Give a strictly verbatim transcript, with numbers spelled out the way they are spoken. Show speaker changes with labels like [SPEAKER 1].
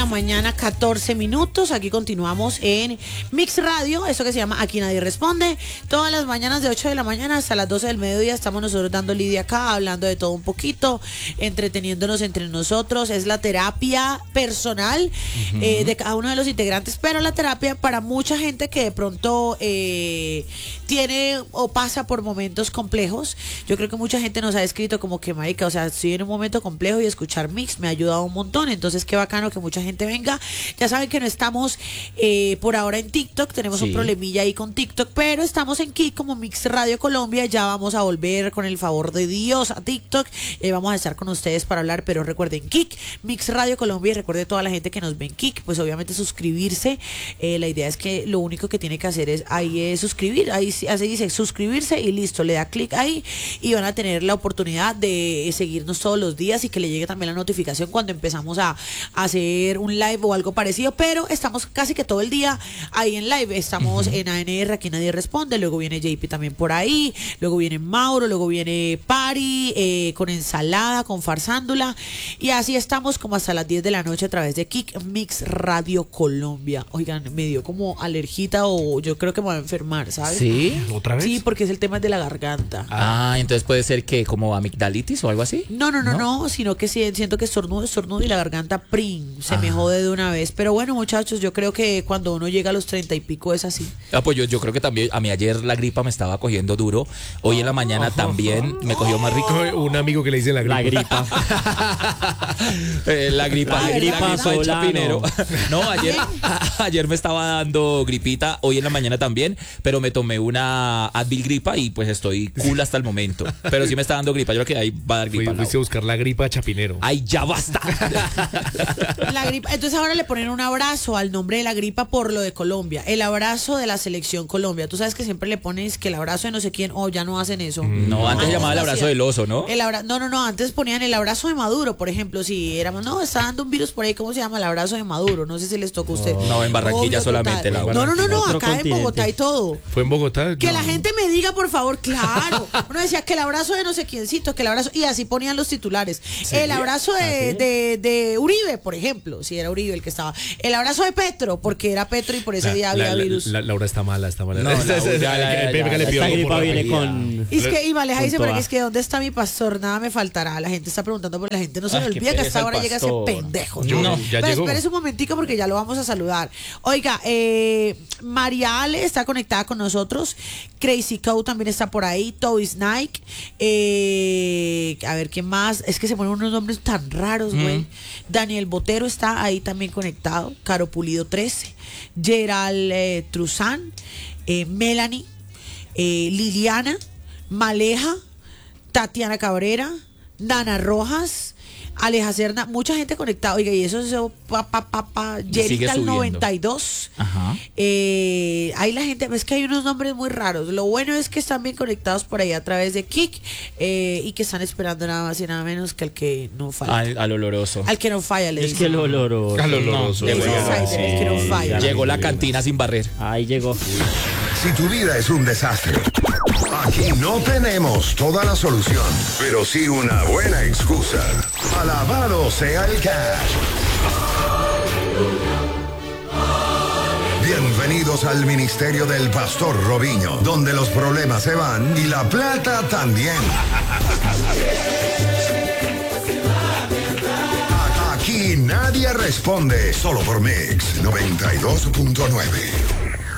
[SPEAKER 1] mañana, catorce minutos. Aquí continuamos en Mix Radio, eso que se llama Aquí Nadie Responde. Todas las mañanas de ocho de la mañana hasta las doce del mediodía estamos nosotros dando lidia acá, hablando de todo un poquito, entreteniéndonos entre nosotros. Es la terapia personal uh-huh. eh, de cada uno de los integrantes, pero la terapia para mucha gente que de pronto eh, tiene o pasa por momentos complejos. Yo creo que mucha gente nos ha escrito como que, marica, o sea, estoy en un momento complejo y escuchar Mix me ha ayudado un montón. Entonces, qué bacano que mucha gente venga. Ya saben que no estamos eh, por ahora en TikTok, tenemos sí. un problemilla ahí con TikTok, pero estamos en Kik como Mix Radio Colombia. Ya vamos a volver con el favor de Dios a TikTok. Eh, vamos a estar con ustedes para hablar, pero recuerden Kik, Mix Radio Colombia, y recuerde toda la gente que nos ve en Kik, pues obviamente suscribirse. Eh, la idea es que lo único que tiene que hacer es ahí es suscribir, ahí así dice suscribirse y listo, le da clic ahí y van a tener la oportunidad de seguirnos todos los días y que le llegue también la notificación cuando empezamos a, a hacer un live o algo parecido, pero estamos casi que todo el día ahí en live. Estamos uh-huh. en A N R, Aquí Nadie Responde, luego viene J P también por ahí, luego viene Mauro, luego viene Pari eh, con ensalada, con farsándula, y así estamos como hasta las diez de la noche a través de Kik Mix Radio Colombia. Oigan, me dio como alergita o yo creo que me voy a enfermar, ¿sabes?
[SPEAKER 2] ¿Sí?
[SPEAKER 3] ¿Otra vez?
[SPEAKER 1] Sí, porque es el tema de la garganta.
[SPEAKER 2] Ah, entonces puede ser que como amigdalitis o algo así.
[SPEAKER 1] No, no, no, no, no sino que sí, siento que estornudo, estornudo y la garganta prin, se ah. me jode de una vez. Pero bueno, muchachos, yo creo que cuando uno llega a los treinta y pico es así.
[SPEAKER 2] Ah, pues yo, yo creo que también, a mí ayer la gripa me estaba cogiendo duro, hoy en la mañana oh, también oh, me cogió más rico.
[SPEAKER 3] Un amigo que le dice la gripa.
[SPEAKER 4] La gripa.
[SPEAKER 2] eh, la gripa.
[SPEAKER 4] La gripa,
[SPEAKER 2] la gripa de Chapinero. No, ayer, ayer me estaba dando gripita, hoy en la mañana también, pero me tomé una Advil gripa y pues estoy cool hasta el momento. Pero sí me está dando gripa, yo creo que ahí va a dar gripa.
[SPEAKER 3] Fui, fuiste a buscar la gripa a Chapinero.
[SPEAKER 2] Ay, ya basta.
[SPEAKER 1] La gripa, entonces ahora le ponen un abrazo al nombre de la gripa por lo de Colombia, el abrazo de la selección Colombia. Tú sabes que siempre le pones que el abrazo de no sé quién, o oh, ya no hacen eso.
[SPEAKER 2] No, antes se llamaba el abrazo del oso, ¿no?
[SPEAKER 1] El abra- no, no, no, antes ponían el abrazo de Maduro, por ejemplo, si éramos, no, está dando un virus por ahí, ¿cómo se llama? El abrazo de Maduro, no sé si les tocó a usted.
[SPEAKER 2] No, en Barranquilla
[SPEAKER 1] Obvio,
[SPEAKER 2] solamente la
[SPEAKER 1] No, no, no, no, acá
[SPEAKER 4] continente.
[SPEAKER 1] en Bogotá y todo.
[SPEAKER 3] ¿Fue en Bogotá?
[SPEAKER 1] Que
[SPEAKER 3] no.
[SPEAKER 1] la gente me diga, por favor, claro. Uno decía que el abrazo de no sé quiéncito, que el abrazo, y así ponían los titulares. ¿Sí? El abrazo de, de, de Uribe, por ejemplo, si era Uribe el que estaba. El abrazo de Petro, porque era Petro y por ese
[SPEAKER 3] la,
[SPEAKER 1] día había
[SPEAKER 3] la,
[SPEAKER 1] virus.
[SPEAKER 3] La, la, Laura está mala, está mala.
[SPEAKER 2] No, la, ya, ya, ya, ya,
[SPEAKER 4] esta gripa viene con...
[SPEAKER 1] Y es que, y Maleja dice, pero
[SPEAKER 4] A.
[SPEAKER 1] es que ¿dónde está mi pastor? Nada me faltará. La gente está preguntando por la gente. No se
[SPEAKER 2] Ay,
[SPEAKER 1] le olvida
[SPEAKER 2] qué
[SPEAKER 1] que hasta
[SPEAKER 2] pereza
[SPEAKER 1] ahora
[SPEAKER 2] el
[SPEAKER 1] llega ese
[SPEAKER 2] pastor.
[SPEAKER 1] pendejo.
[SPEAKER 3] Yo,
[SPEAKER 1] ¿no?
[SPEAKER 3] ya
[SPEAKER 1] Pero
[SPEAKER 3] llegó.
[SPEAKER 1] espérese un momentico porque ya lo vamos a saludar. Oiga, eh, María Ale está conectada con nosotros. Crazy Cow también está por ahí. Toys Nike. Eh, a ver, ¿qué más? Es que se ponen unos nombres tan raros, güey. Mm. Daniel Botero está ahí también conectado. Caro Pulido trece. Gerald eh, Truzán. Eh, Melanie. Eh, Liliana. Maleja. Tatiana Cabrera. Dana Rojas. Aleja Serna, mucha gente conectada. Oiga, y eso es pa, pa, pa, pa, Jerica el noventa y dos.
[SPEAKER 2] Ajá.
[SPEAKER 1] Eh, ahí la gente, es que hay unos nombres muy raros. Lo bueno es que están bien conectados por ahí a través de Kik eh, y que están esperando nada más y nada menos que al que no falla.
[SPEAKER 2] Al, al oloroso.
[SPEAKER 1] Al que no falla, le
[SPEAKER 4] Es que el oloroso.
[SPEAKER 3] Al oloroso.
[SPEAKER 1] No,
[SPEAKER 3] No,
[SPEAKER 1] llegó,
[SPEAKER 3] no,
[SPEAKER 1] es que no falla.
[SPEAKER 2] Llegó la cantina sin barrer.
[SPEAKER 4] Ahí llegó.
[SPEAKER 5] Si tu vida es un desastre, aquí no tenemos toda la solución, pero sí una buena excusa. Alabado sea el cash. Bienvenidos al ministerio del Pastor Robinho, donde los problemas se van y la plata también. Aquí nadie responde, solo por Mix noventa y dos punto nueve.